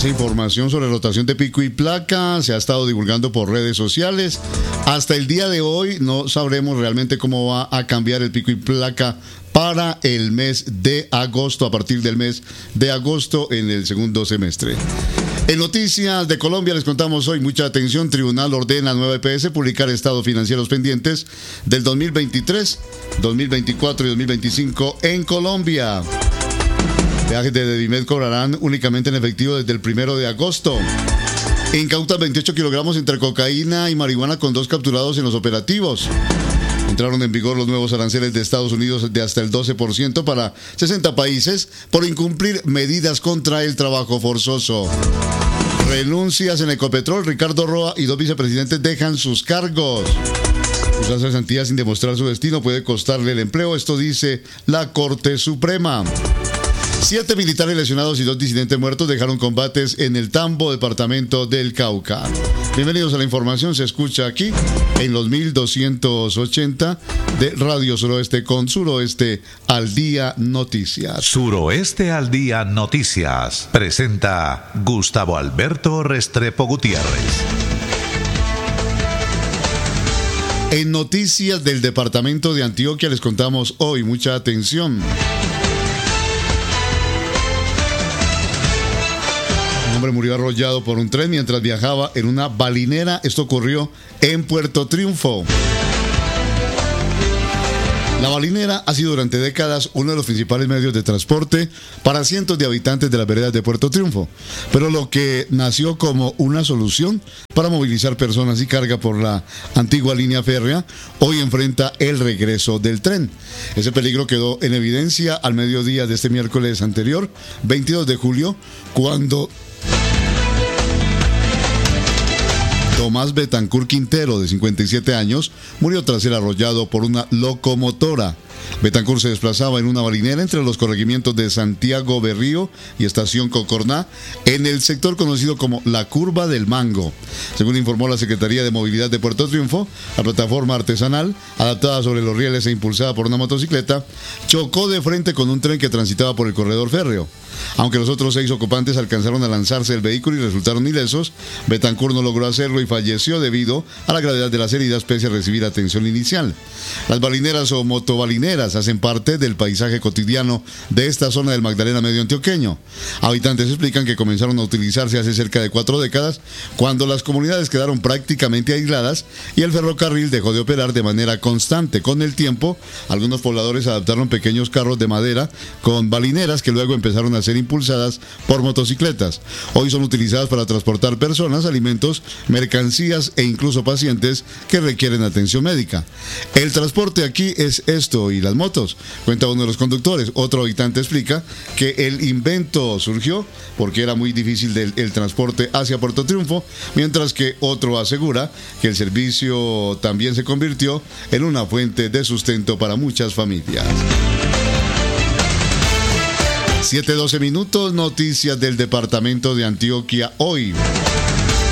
Esa información sobre rotación de pico y placa se ha estado divulgando por redes sociales. Hasta el día de hoy no sabremos realmente cómo va a cambiar el pico y placa para el mes de agosto, a partir del mes de agosto en el segundo semestre. En Noticias de Colombia les contamos hoy, mucha atención, Tribunal ordena a nueva EPS publicar estados financieros pendientes del 2023, 2024 y 2025 en Colombia. Viajes de Dedimed cobrarán únicamente en efectivo desde el 1 de agosto. Incautan 28 kilogramos entre cocaína y marihuana con 2 capturados en los operativos. Entraron en vigor los nuevos aranceles de Estados Unidos de hasta el 12% para 60 países por incumplir medidas contra el trabajo forzoso. Renuncias en Ecopetrol, Ricardo Roa y 2 vicepresidentes dejan sus cargos. Usar cesantía sin demostrar su destino puede costarle el empleo, esto dice la Corte Suprema. 7 militares lesionados y 2 disidentes muertos dejaron combates en el Tambo, departamento del Cauca. Bienvenidos a la información, se escucha aquí en los 1280 de Radio Suroeste con Suroeste al Día Noticias. Suroeste al Día Noticias presenta Gustavo Alberto Restrepo Gutiérrez. En noticias del departamento de Antioquia les contamos hoy, mucha atención. Un hombre murió arrollado por un tren mientras viajaba en una balinera. Esto ocurrió en Puerto Triunfo. La balinera ha sido durante décadas uno de los principales medios de transporte para cientos de habitantes de las veredas de Puerto Triunfo. Pero lo que nació como una solución para movilizar personas y carga por la antigua línea férrea, hoy enfrenta el regreso del tren. Ese peligro quedó en evidencia al mediodía de este miércoles anterior, 22 de julio, cuando Tomás Betancur Quintero, de 57 años, murió tras ser arrollado por una locomotora. Betancur se desplazaba en una balinera entre los corregimientos de Santiago Berrío y Estación Cocorná, en el sector conocido como la Curva del Mango. Según informó la Secretaría de Movilidad de Puerto Triunfo, la plataforma artesanal, adaptada sobre los rieles e impulsada por una motocicleta, chocó de frente con un tren que transitaba por el corredor férreo. Aunque los otros 6 ocupantes alcanzaron a lanzarse del vehículo y resultaron ilesos, Betancur no logró hacerlo y falleció debido a la gravedad de las heridas pese a recibir atención inicial. Las balineras o motobalineras hacen parte del paisaje cotidiano de esta zona del Magdalena Medio antioqueño. Habitantes explican que comenzaron a utilizarse hace cerca de 4 décadas, cuando las comunidades quedaron prácticamente aisladas y el ferrocarril dejó de operar de manera constante. Con el tiempo, algunos pobladores adaptaron pequeños carros de madera con balineras que luego empezaron a ser impulsadas por motocicletas. Hoy son utilizadas para transportar personas, alimentos, mercancías e incluso pacientes que requieren atención médica. El transporte aquí es esto y las motos, cuenta uno de los conductores. Otro habitante explica que el invento surgió porque era muy difícil el transporte hacia Puerto Triunfo, mientras que otro asegura que el servicio también se convirtió en una fuente de sustento para muchas familias. 7:12 minutos, noticias del departamento de Antioquia hoy.